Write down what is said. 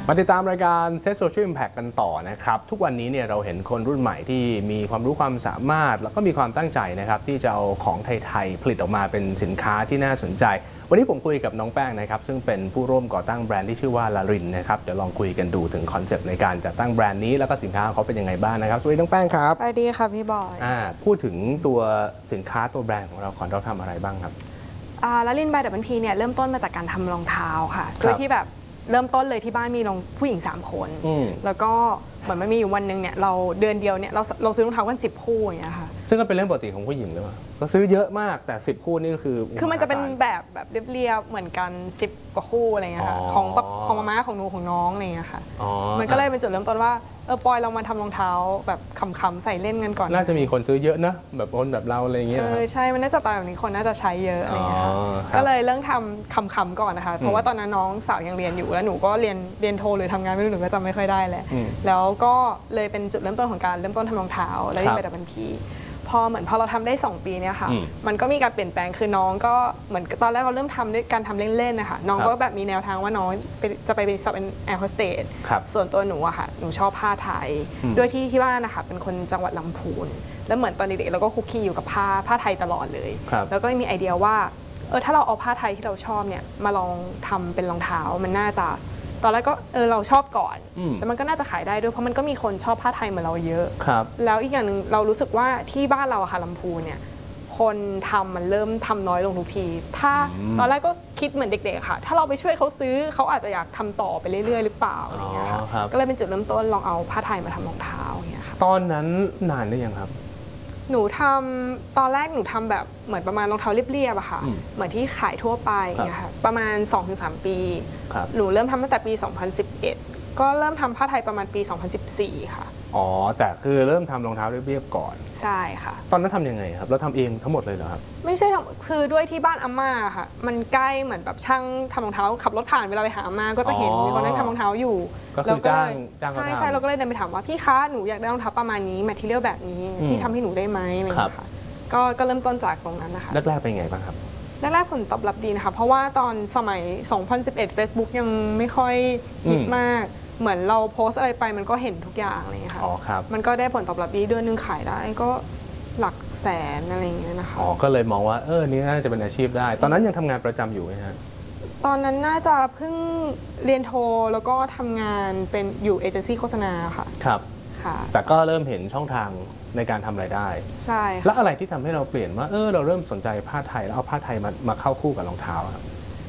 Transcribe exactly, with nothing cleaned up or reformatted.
มาติดตามรายการ Set Social Impact กันต่อนะครับทุกวันนี้เนี่ยเราเห็นคนรุ่นใหม่ที่มีความรู้ความสามารถแล้วก็มีความตั้งใจนะครับที่จะเอาของไทยๆผลิตออกมาเป็นสินค้าที่น่าสนใจวันนี้ผมคุยกับน้องแป้งนะครับซึ่งเป็นผู้ร่วมก่อตั้งแบรนด์ที่ชื่อว่าลารินนะครับเดี๋ยวลองคุยกันดูถึงคอนเซปต์ในการจัดตั้งแบรนด์นี้แล้วก็สินค้าเขาเป็นยังไงบ้างนะครับสวัสดีน้องแป้งครับสวัสดีค่ะพี่บอยอ่าพูดถึงตัวสินค้าตัวแบรนด์ของเราก่อนเราทำอะไรบ้างครับอ่าลารินบายดับเบิลพีเนี่ยเริ่มต้นมาจากการทำรองเท้าค่ะโดยที่แบบเริ่มต้นเลยที่บ้านมีน้องผู้หญิงสามคนแล้วก็เหมือนมันมีอยู่วันหนึ่งเนี่ยเราเดือนเดียวเนี่ยเราเราซื้อรองเท้ากันสิบคู่อย่างเงี้ยค่ะซึ่งก็เป็นเรื่องปกติของผู้หญิงเลยว่าก็ซื้อเยอะมากแต่สิบคู่นี่ก็คือคือมันจะเป็นแบบแบบเรียบๆเหมือนกันสิบกว่าคู่อะไรเงี้ยค่ะของของมาม่าของหนูของน้องอะไรเงี้ยค่ะมันก็เลยเป็นจุดเริ่มต้นว่าเออปอยเรามาทำรองเท้าแบบขำๆใส่เล่นกันก่อนน่าจะมีคนซื้อเยอะนะแบบคนแบบเราอะไรเงี้ยเออใช่มันน่าจะตายแบบนี้คนน่าจะใช้เยอะอะไรเงี้ยก็เลยเริ่มทำขำๆก่อนนะคะเพราะว่าตอนนั้นน้องสาวยังเรียนอยู่แล้วหนูก็เรียนเรียนโทหรือทำงานไม่รู้หนูก็จำไม่ค่อยได้แหละแล้วก็เลยเป็นจุดเริ่มต้นของการเริ่มต้นทำรองเท้าแล้วที่ไปดับเบิลพีพอเหมือนพอเราทำได้สองปีเนี่ยค่ะมันก็มีการเปลี่ยนแปลงคือน้องก็เหมือนตอนแรกเราเริ่มทำด้วยการทำเล่นๆนะคะน้องก็แบบมีแนวทางว่าน้องจะไปเป็นสอบเป็นแอร์โฮสเตสส่วนตัวหนูอะค่ะหนูชอบผ้าไทยด้วยที่ที่บ้านนะคะเป็นคนจังหวัดลำพูนแล้วเหมือนตอนเด็กๆเราก็คุกคีอยู่กับผ้าผ้าไทยตลอดเลยแล้วก็มีไอเดียว่าเออถ้าเราเอาผ้าไทยที่เราชอบเนี่ยมาลองทำเป็นรองเท้ามันน่าจะตอนแรกก็เออเราชอบก่อนแต่มันก็น่าจะขายได้ด้วยเพราะมันก็มีคนชอบผ้าไทยเหมือนเราเยอะแล้วอีกอย่างหนึ่งเรารู้สึกว่าที่บ้านเราอะค่ะลำพูนเนี่ยคนทำมันเริ่มทำน้อยลงทุกทีถ้าตอนแรกก็คิดเหมือนเด็กๆค่ะถ้าเราไปช่วยเขาซื้อเขาอาจจะอยากทำต่อไปเรื่อยๆหรือเปล่าอะไรเงี้ยค่ะก็เลยเป็นจุดเริ่มต้นลองเอาผ้าไทยมาทำรองเท้าอย่างเงี้ยค่ะตอนนั้นนานหรือยังครับหนูทำตอนแรกหนูทำแบบเหมือนประมาณรองเท้าเรียบๆอะค่ะเหมือนที่ขายทั่วไปเนี่ยค่ะประมาณ สองถึงสาม ปีหนูเริ่มทำตั้งแต่ปี สองพันสิบเอ็ด ก็เริ่มทำผ้าไทยประมาณปี สองพันสิบสี่ ค่ะอ๋อแต่คือเริ่มทำรองเท้าเรียบๆก่อนใช่ค่ะตอนนั้นทำยังไงครับเราทำเองทั้งหมดเลยเหรอครับไม่ใช่คือด้วยที่บ้านอาม่าค่ะมันใกล้เหมือนแบบช่างทำรองเท้าขับรถผ่านเวลาไปหาอาม่าก็จะเห็นมีคนนั่งทำรองเท้าอยู่ก็คือจ้างจ้างใช่ใช่เราก็เลยเดินไปถามว่าพี่คะหนูอยากได้รองเท้าประมาณนี้แมททีเรียลแบบนี้พี่ทำให้หนูได้ไหมอะไรอย่างเงี้ยค่ะก็ก็เริ่มต้นจากตรงนั้นนะคะแรกๆเป็นไงบ้างครับแรกๆผลตอบรับดีนะคะเพราะว่าตอนสมัย สองพันสิบเอ็ด Facebook ยังไม่ค่อยฮิตมากเหมือนเราโพสอะไรไปมันก็เห็นทุกอย่างอะไรอย่างเงี้ยค่ะมันก็ได้ผลตอบรับดีเดือนนึงขายได้ก็หลักแสนอะไรอย่างเงี้ยนะคะอ๋อก็เลยมองว่าเออนี่น่าจะเป็นอาชีพได้ตอนนั้นยังทำงานประจำอยู่ไหมฮะตอนนั้นน่าจะเพิ่งเรียนโทแล้วก็ทำงานเป็นอยู่เอเจนซี่โฆษณาค่ะครับค่ะแต่ก็เริ่มเห็นช่องทางในการทำรายได้ใช่แล้วอะไรที่ทำให้เราเปลี่ยนว่าเออเราเริ่มสนใจผ้าไทยแล้วเอาผ้าไทยมามาเข้าคู่กับรองเท้าครับ